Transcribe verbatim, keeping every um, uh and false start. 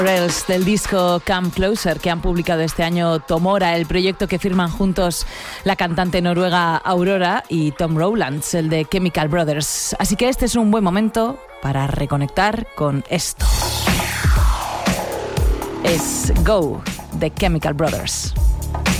Del disco Come Closer que han publicado este año Tomora, el proyecto que firman juntos la cantante noruega Aurora y Tom Rowlands, el de Chemical Brothers. Así que este es un buen momento para reconectar con esto. Es Go de Chemical Brothers.